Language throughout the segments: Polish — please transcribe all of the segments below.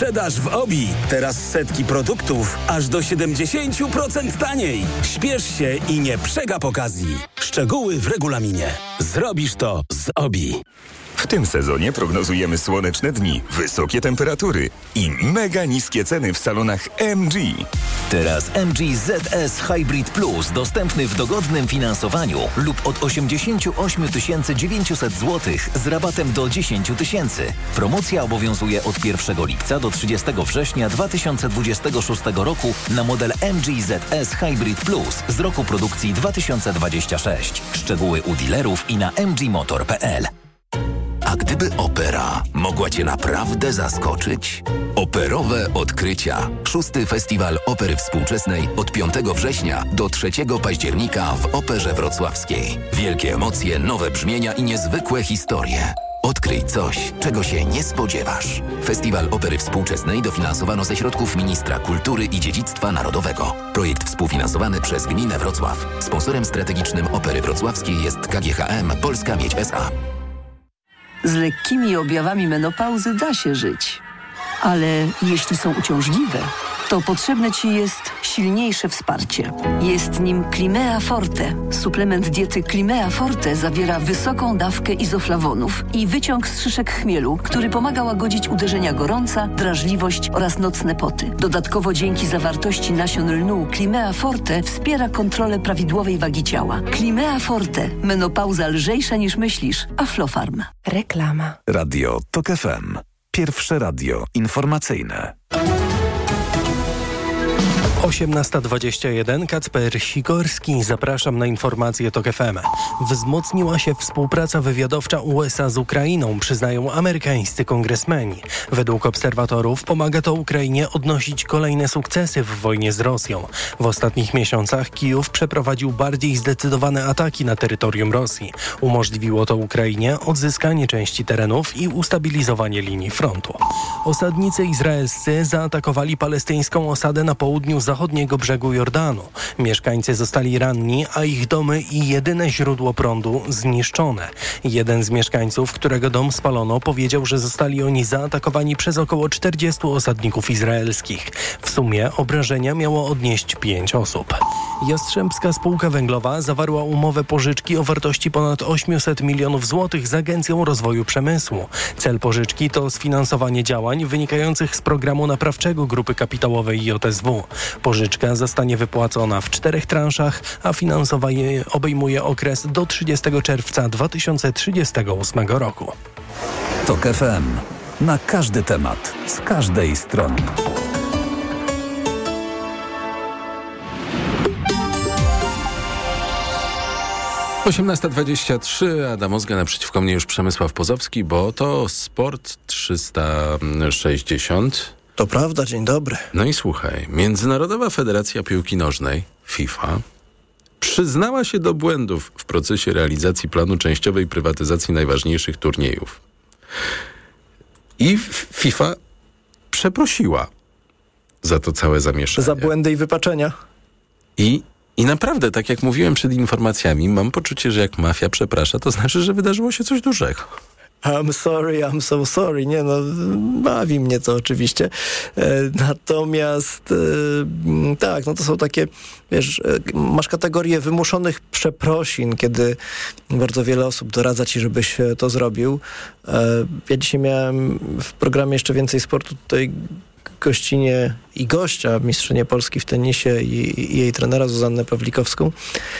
Sprzedaż w OBI. Teraz setki produktów aż do 70% taniej. Śpiesz się i nie przegap okazji. Szczegóły w regulaminie. Zrobisz to z OBI. W tym sezonie prognozujemy słoneczne dni, wysokie temperatury i mega niskie ceny w salonach MG. Teraz MG ZS Hybrid Plus dostępny w dogodnym finansowaniu lub od 88 900 zł z rabatem do 10 000. Promocja obowiązuje od 1 lipca do 30 września 2026 roku na model MG ZS Hybrid Plus z roku produkcji 2026. Szczegóły u dealerów i na mgmotor.pl. A gdyby opera mogła Cię naprawdę zaskoczyć? Operowe odkrycia. 6. Festiwal Opery Współczesnej od 5 września do 3 października w Operze Wrocławskiej. Wielkie emocje, nowe brzmienia i niezwykłe historie. Odkryj coś, czego się nie spodziewasz. Festiwal Opery Współczesnej dofinansowano ze środków Ministra Kultury i Dziedzictwa Narodowego. Projekt współfinansowany przez Gminę Wrocław. Sponsorem strategicznym Opery Wrocławskiej jest KGHM Polska Miedź S.A. Z lekkimi objawami menopauzy da się żyć. Ale jeśli są uciążliwe, to potrzebne Ci jest silniejsze wsparcie. Jest nim Climea Forte. Suplement diety Climea Forte zawiera wysoką dawkę izoflawonów i wyciąg z szyszek chmielu, który pomaga łagodzić uderzenia gorąca, drażliwość oraz nocne poty. Dodatkowo dzięki zawartości nasion lnu Climea Forte wspiera kontrolę prawidłowej wagi ciała. Climea Forte. Menopauza lżejsza niż myślisz. Aflofarm. Reklama. Radio TOK FM. Pierwsze radio informacyjne. 18:21. Kacper Sikorski. Zapraszam na informacje TOK FM. Wzmocniła się współpraca wywiadowcza USA z Ukrainą, przyznają amerykańscy kongresmeni. Według obserwatorów pomaga to Ukrainie odnosić kolejne sukcesy w wojnie z Rosją. W ostatnich miesiącach Kijów przeprowadził bardziej zdecydowane ataki na terytorium Rosji. Umożliwiło to Ukrainie odzyskanie części terenów i ustabilizowanie linii frontu. Osadnicy izraelscy zaatakowali palestyńską osadę na południu zachodniego brzegu Jordanu. Mieszkańcy zostali ranni, a ich domy i jedyne źródło prądu zniszczone. Jeden z mieszkańców, którego dom spalono, powiedział, że zostali oni zaatakowani przez około 40 osadników izraelskich. W sumie obrażenia miało odnieść 5 osób. Jastrzębska Spółka Węglowa zawarła umowę pożyczki o wartości ponad 800 milionów złotych z Agencją Rozwoju Przemysłu. Cel pożyczki to sfinansowanie działań wynikających z programu naprawczego Grupy Kapitałowej JSW. Pożyczka zostanie wypłacona w 4 transzach, a finansowanie obejmuje okres do 30 czerwca 2038 roku. TOK FM. Na każdy temat, z każdej strony. - 18:23. Adam Ozga, naprzeciwko mnie już Przemysław Pozowski, bo to Sport 360. To prawda, dzień dobry. No i słuchaj, Międzynarodowa Federacja Piłki Nożnej, FIFA, przyznała się do błędów w procesie realizacji planu częściowej prywatyzacji najważniejszych turniejów. I FIFA przeprosiła za to całe zamieszanie. Za błędy i wypaczenia. I naprawdę, tak jak mówiłem przed informacjami, mam poczucie, że jak mafia przeprasza, to znaczy, że wydarzyło się coś dużego. I'm sorry, I'm so sorry. Nie no, bawi mnie to oczywiście. Natomiast tak, no to są takie, wiesz, masz kategorię wymuszonych przeprosin, kiedy bardzo wiele osób doradza ci, żebyś to zrobił. Ja dzisiaj miałem w programie Jeszcze Więcej Sportu tutaj gościnie i gościa, mistrzynię Polski w tenisie i jej trenera Zuzannę Pawlikowską.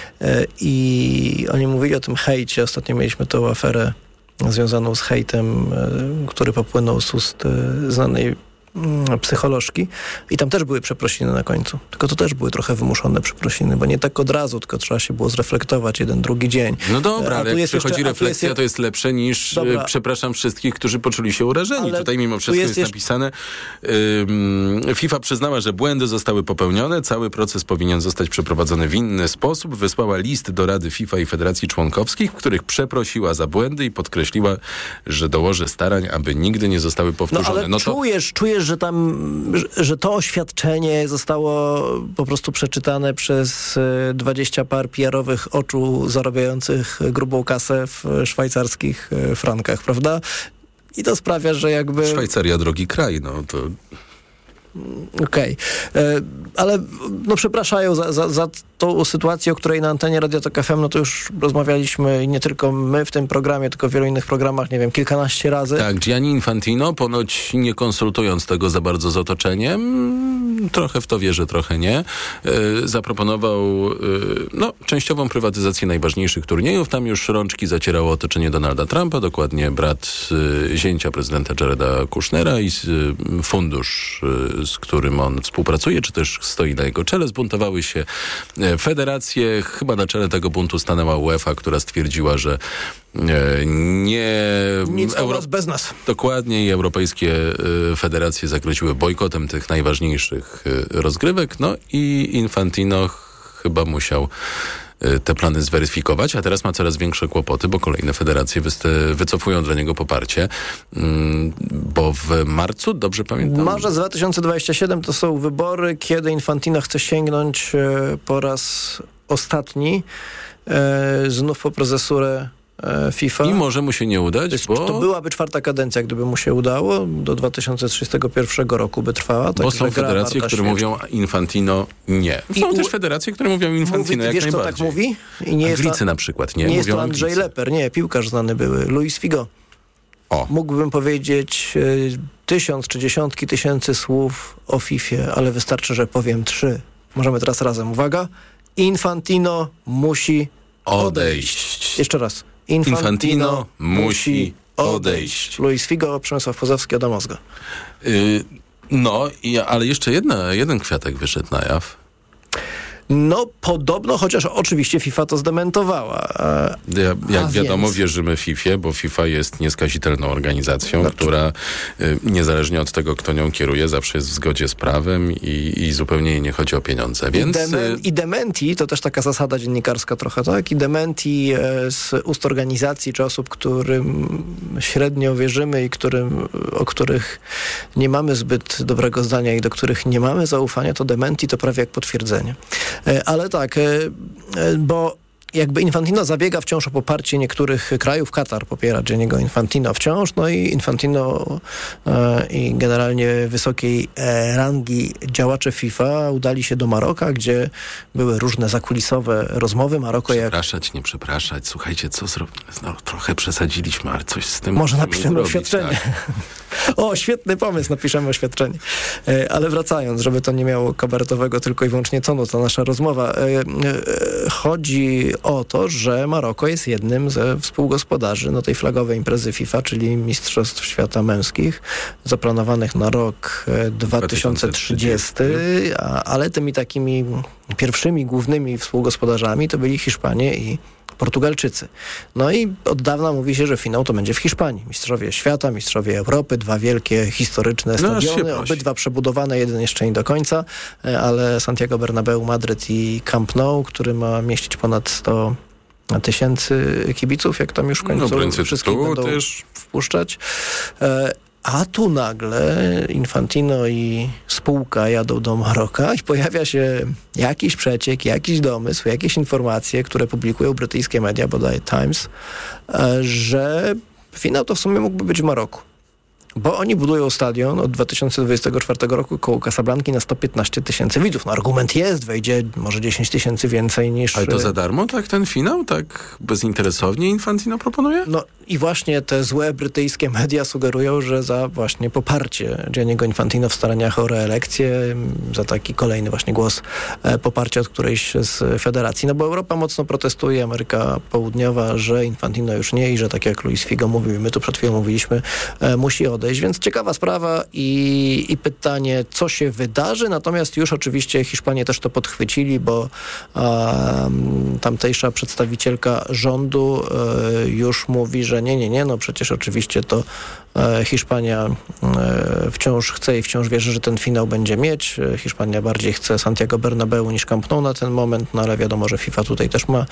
I oni mówili o tym hejcie. Ostatnio mieliśmy tą aferę związaną z hejtem, który popłynął z ust znanej psycholożki i tam też były przeprosiny na końcu. Tylko to też były trochę wymuszone przeprosiny, bo nie tak od razu, tylko trzeba się było zreflektować jeden, drugi dzień. No dobra, ale jak przychodzi refleksja, to jest lepsze niż przepraszam wszystkich, którzy poczuli się urażeni. Ale tutaj mimo wszystko jest napisane FIFA przyznała, że błędy zostały popełnione, cały proces powinien zostać przeprowadzony w inny sposób. Wysłała list do Rady FIFA i Federacji Członkowskich, w których przeprosiła za błędy i podkreśliła, że dołoży starań, aby nigdy nie zostały powtórzone. No ale czujesz, że to oświadczenie zostało po prostu przeczytane przez 20 par PR-owych oczu zarabiających grubą kasę w szwajcarskich frankach, prawda? I to sprawia, że jakby... Szwajcaria, drogi kraj, no to... Okej. Ale no przepraszają za tą sytuację, o której na antenie Radia Tok FM, no to już rozmawialiśmy i nie tylko my w tym programie, tylko w wielu innych programach, nie wiem, kilkanaście razy. Tak, Gianni Infantino, ponoć nie konsultując tego za bardzo z otoczeniem, trochę w to wierzę, trochę nie, zaproponował częściową prywatyzację najważniejszych turniejów. Tam już rączki zacierało otoczenie Donalda Trumpa, dokładnie brat zięcia prezydenta Jareda Kushnera i fundusz, z którym on współpracuje, czy też stoi na jego czele. Zbuntowały się federacje. Chyba na czele tego buntu stanęła UEFA, która stwierdziła, że nic o nas bez nas. Dokładnie, i europejskie federacje zagroziły bojkotem tych najważniejszych rozgrywek. No i Infantino chyba musiał te plany zweryfikować, a teraz ma coraz większe kłopoty, bo kolejne federacje wycofują dla niego poparcie, bo w marcu, dobrze pamiętam? Marzec 2027 to są wybory, kiedy Infantino chce sięgnąć po raz ostatni znów po prezesurę FIFA. I może mu się nie udać, bo... To byłaby 4. kadencja, gdyby mu się udało. Do 2031 roku by trwała. Bo są federacje, które mówią Infantino nie. Są też federacje, które mówią Infantino jak najbardziej. Wiesz, kto tak mówi? I nie Anglicy na przykład, nie? Nie jest to Andrzej Leper, nie. Piłkarz znany były. Luis Figo. Mógłbym powiedzieć 1000 czy dziesiątki tysięcy słów o FIFA, ale wystarczy, że powiem 3. Możemy teraz razem. Uwaga. Infantino musi odejść. Jeszcze raz. Infantino musi odejść. Luis Figo, Przemysław Pozowski, Adam Ozga. Ale jeszcze jeden kwiatek wyszedł na jaw. No podobno, chociaż oczywiście FIFA to zdementowała. Jak wiadomo, wierzymy FIFA, bo FIFA jest nieskazitelną organizacją, która niezależnie od tego, kto nią kieruje, zawsze jest w zgodzie z prawem i zupełnie jej nie chodzi o pieniądze. Więc... I dementi, to też taka zasada dziennikarska trochę, tak? I dementi z ust organizacji czy osób, którym średnio wierzymy i o których nie mamy zbyt dobrego zdania i do których nie mamy zaufania, to dementi to prawie jak potwierdzenie. Ale tak, bo jakby Infantino zabiega wciąż o poparcie niektórych krajów. Katar popiera Gianniego Infantino wciąż, no i Infantino i generalnie wysokiej rangi działacze FIFA udali się do Maroka, gdzie były różne zakulisowe rozmowy. Maroko nie przepraszać. Słuchajcie, co zrobimy? No, trochę przesadziliśmy, ale coś z tym może napiszemy oświadczenie. Tak. O, świetny pomysł, napiszemy oświadczenie. Ale wracając, żeby to nie miało kabaretowego tylko i wyłącznie tonu, ta nasza rozmowa. Chodzi o to, że Maroko jest jednym ze współgospodarzy tej flagowej imprezy FIFA, czyli Mistrzostw Świata Męskich, zaplanowanych na rok 2030, ale tymi takimi pierwszymi, głównymi współgospodarzami to byli Hiszpanie i Portugalczycy. No i od dawna mówi się, że finał to będzie w Hiszpanii. Mistrzowie świata, mistrzowie Europy, 2 wielkie, historyczne stadiony, obydwa przebudowane, jeden jeszcze nie do końca, ale Santiago Bernabeu, Madryt i Camp Nou, który ma mieścić ponad 100 tysięcy kibiców, jak tam już w końcu wszystkich będą wpuszczać. A tu nagle Infantino i spółka jadą do Maroka i pojawia się jakiś przeciek, jakiś domysł, jakieś informacje, które publikują brytyjskie media, bodaj Times, że finał to w sumie mógłby być w Maroku. Bo oni budują stadion od 2024 roku koło Casablanki na 115 tysięcy widzów. No argument jest, wejdzie może 10 tysięcy więcej niż... Ale to za darmo, tak, ten finał? Tak bezinteresownie Infantino proponuje? No i właśnie te złe brytyjskie media sugerują, że za właśnie poparcie Gianniego Infantino w staraniach o reelekcję, za taki kolejny właśnie głos poparcia od którejś z federacji. No bo Europa mocno protestuje, Ameryka Południowa, że Infantino już nie i że tak jak Luis Figo mówił, my tu przed chwilą mówiliśmy, musi odejść, więc ciekawa sprawa i pytanie, co się wydarzy, natomiast już oczywiście Hiszpanie też to podchwycili, bo tamtejsza przedstawicielka rządu już mówi, że nie, no przecież oczywiście to Hiszpania wciąż chce i wciąż wierzy, że ten finał będzie mieć. Hiszpania bardziej chce Santiago Bernabeu niż Camp Nou na ten moment, no ale wiadomo, że FIFA tutaj też ma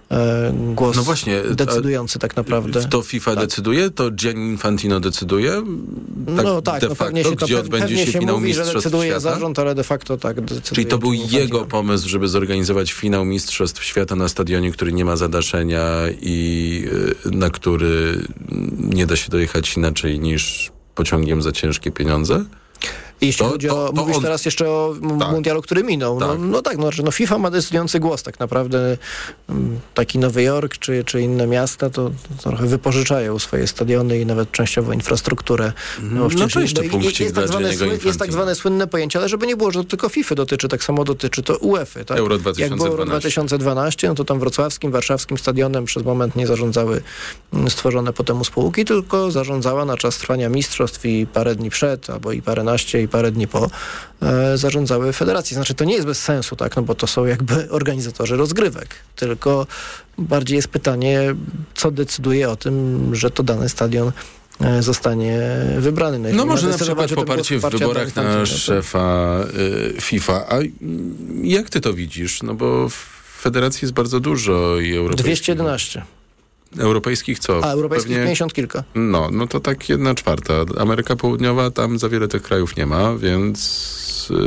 głos decydujący tak naprawdę. To FIFA decyduje? To Gianni Infantino decyduje? de facto, gdzie odbędzie się finał mówi, Mistrzostw że decyduje Świata? zarząd, ale de facto tak decyduje. Czyli to był jego pomysł, żeby zorganizować finał Mistrzostw Świata na stadionie, który nie ma zadaszenia i na który nie da się dojechać inaczej niż pociągiem za ciężkie pieniądze? Jeśli chodzi o... Mówisz teraz jeszcze o mundialu, który minął. Tak. FIFA ma decydujący głos tak naprawdę. Taki Nowy Jork czy inne miasta to trochę wypożyczają swoje stadiony i nawet częściowo infrastrukturę. To jeszcze punkcik dla Gianniego Infantino. Jest tak zwane słynne pojęcie, ale żeby nie było, że to tylko FIFA dotyczy, tak samo dotyczy to UEFA. Tak? Euro 2012. Jak było Euro 2012, no to tam wrocławskim, warszawskim stadionem przez moment nie zarządzały stworzone po temu spółki, tylko zarządzała na czas trwania mistrzostw i parę dni przed, albo i paręnaście i parę dni po zarządzały federacje. Znaczy to nie jest bez sensu, tak, no bo to są jakby organizatorzy rozgrywek, tylko bardziej jest pytanie, co decyduje o tym, że to dany stadion zostanie wybrany. No może na przykład poparcie w wyborach na szefa FIFA. A jak ty to widzisz? No bo w federacji jest bardzo dużo i europejskich. 211. Europejskich co? A europejskich 50 kilka. No to tak 1/4. Ameryka Południowa, tam za wiele tych krajów nie ma, więc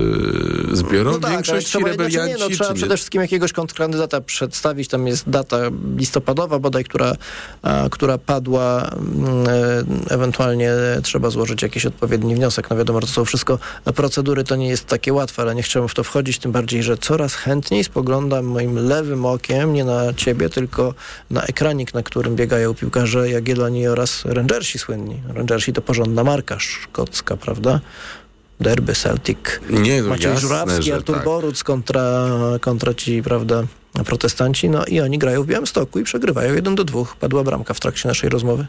zbiorą większość ci rebelianci. Trzeba przede wszystkim jakiegoś kontrkandydata przedstawić. Tam jest data listopadowa bodaj, która padła. Ewentualnie trzeba złożyć jakiś odpowiedni wniosek. No wiadomo, to są wszystko procedury, to nie jest takie łatwe, ale nie chciałbym w to wchodzić, tym bardziej, że coraz chętniej spoglądam moim lewym okiem, nie na ciebie, tylko na ekranik, na którym biegają piłkarze Jagiellonii oraz Rangersi słynni. Rangersi to porządna marka szkocka, prawda? Derby, Celtic, Maciej Żurawski, Artur Boruc kontra ci, prawda, protestanci. No i oni grają w Białymstoku i przegrywają 1-2. Padła bramka w trakcie naszej rozmowy.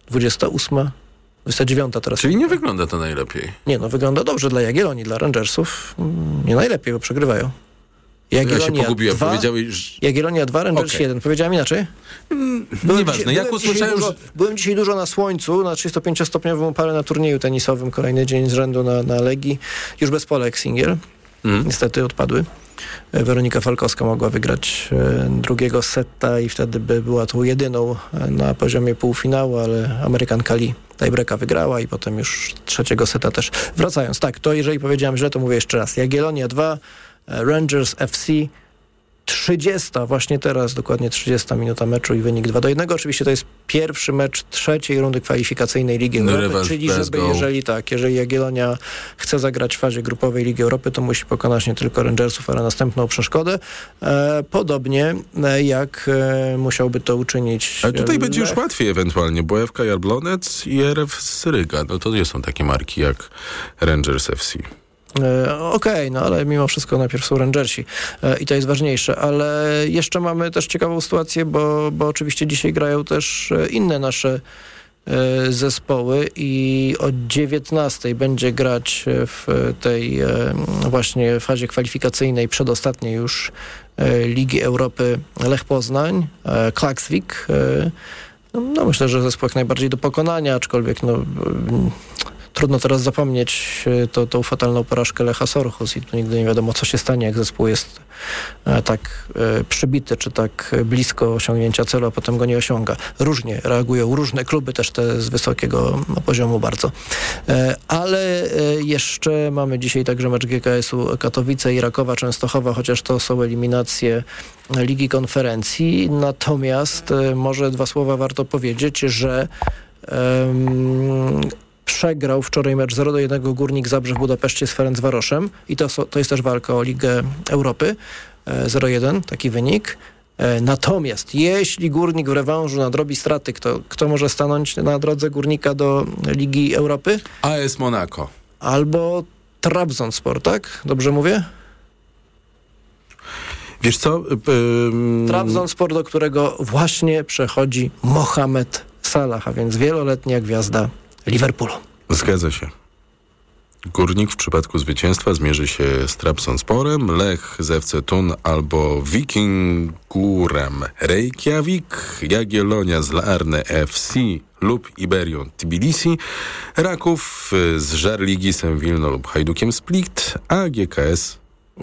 28, 29 teraz. Czyli nie wygląda to najlepiej. Nie, wygląda dobrze dla Jagiellonii, dla Rangersów. Nie najlepiej, bo przegrywają. Ja się pogubiłem. Jagiellonia 2, Rangersi 1. Powiedziałem inaczej? Nieważne. Jak usłyszałem, byłem dzisiaj dużo na słońcu, na 35-stopniowym upale na turnieju tenisowym. Kolejny dzień z rzędu na Legii. Już bez Polek singiel. Niestety odpadły. Weronika Falkowska mogła wygrać drugiego seta i wtedy by była tą jedyną na poziomie półfinału, ale Amerykanka Lee tiebreaka wygrała i potem już trzeciego seta też. Wracając, tak, to jeżeli powiedziałem źle, to mówię jeszcze raz. Jagiellonia 2, Rangers FC 30, właśnie teraz dokładnie 30 minuta meczu i wynik 2-1. Oczywiście to jest pierwszy mecz trzeciej rundy kwalifikacyjnej Ligi Europy, czyli jeżeli Jagiellonia chce zagrać w fazie grupowej Ligi Europy, to musi pokonać nie tylko Rangersów, ale następną przeszkodę. Podobnie jak musiałby to uczynić... Ale tutaj będzie już łatwiej ewentualnie, bo FK Jablonec i RF Ryga, no to nie są takie marki jak Rangers FC. Okej, ale mimo wszystko najpierw są Rangersi i to jest ważniejsze, ale jeszcze mamy też ciekawą sytuację, bo oczywiście dzisiaj grają też inne nasze zespoły i o 19:00 będzie grać w tej właśnie fazie kwalifikacyjnej, przedostatniej już Ligi Europy Lech Poznań, Klaksvik. Myślę, że zespół jak najbardziej do pokonania, aczkolwiek trudno teraz zapomnieć tą fatalną porażkę Lecha Sorchus i tu nigdy nie wiadomo, co się stanie, jak zespół jest tak przybity, czy tak blisko osiągnięcia celu, a potem go nie osiąga. Różnie reagują różne kluby, też te z wysokiego poziomu bardzo. Ale jeszcze mamy dzisiaj także mecz GKS-u Katowice i Rakowa Częstochowa, chociaż to są eliminacje Ligi Konferencji. Natomiast może dwa słowa warto powiedzieć, że przegrał wczoraj mecz 0-1 Górnik Zabrze w Budapeszcie z Ferencvaroszem i to jest też walka o Ligę Europy. 0-1, taki wynik. Natomiast jeśli Górnik w rewanżu nadrobi straty, kto może stanąć na drodze Górnika do Ligi Europy? AS Monaco. Albo Trabzonspor, tak? Dobrze mówię? Wiesz co? Trabzonspor, do którego właśnie przechodzi Mohamed Salah, a więc wieloletnia gwiazda Liverpoolu. Zgadza się. Górnik w przypadku zwycięstwa zmierzy się z Trabzonsporem, Lech z FC Thun albo Vikingurem Reykjavik, Jagiellonia z Larne FC lub Iberią Tbilisi, Raków z Żarligi Wilno lub Hajdukiem Split, a GKS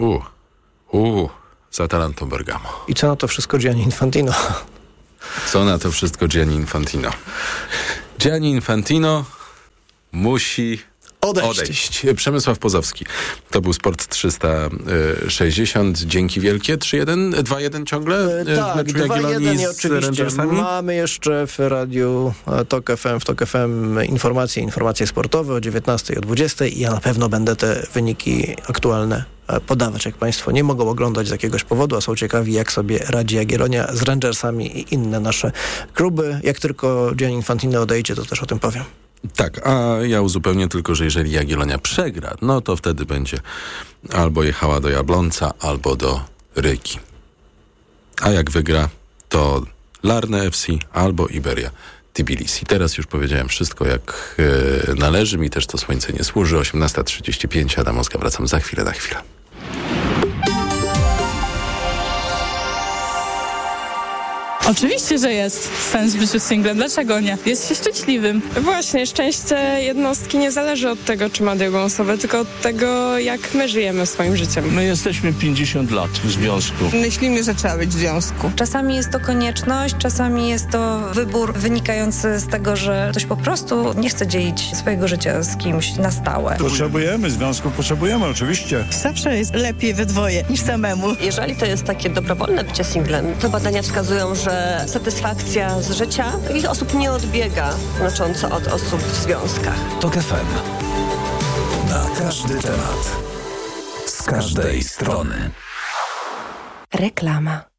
z Atalantą Bergamo. I co na to wszystko Gianni Infantino? Co na to wszystko Gianni Infantino? Gianni Infantino musi odejść. Przemysław Pozowski. To był Sport 360. Dzięki wielkie. 2-1 ciągle? Tak, 2-1 i oczywiście mamy jeszcze w radiu TOK FM, w TOK FM informacje sportowe o 19, o 20 i ja na pewno będę te wyniki aktualne podawać, jak Państwo nie mogą oglądać z jakiegoś powodu, a są ciekawi, jak sobie radzi Jagiellonia z Rangersami i inne nasze kluby. Jak tylko Gianni Infantino odejdzie, to też o tym powiem. Tak, a ja uzupełnię tylko, że jeżeli Jagiellonia przegra, no to wtedy będzie albo jechała do Jablonca, albo do Ryki. A jak wygra, to Larne FC albo Iberia Tbilisi. Teraz już powiedziałem wszystko, jak należy. Mi też to słońce nie służy. 18:35, Adam Oskar, wracam za chwilę, na chwilę. Oczywiście, że jest sens w życiu singlem. Dlaczego nie? Jest się szczęśliwym. Właśnie, szczęście jednostki nie zależy od tego, czy ma drugą osobę, tylko od tego, jak my żyjemy swoim życiem. My jesteśmy 50 lat w związku. Myślimy, że trzeba być w związku. Czasami jest to konieczność, czasami jest to wybór wynikający z tego, że ktoś po prostu nie chce dzielić swojego życia z kimś na stałe. Potrzebujemy związków, potrzebujemy oczywiście. Zawsze jest lepiej we dwoje niż samemu. Jeżeli to jest takie dobrowolne bycie singlem, to badania wskazują, że satysfakcja z życia takich osób nie odbiega znacząco od osób w związkach. TOK FM. Na każdy temat. Z każdej strony. Reklama.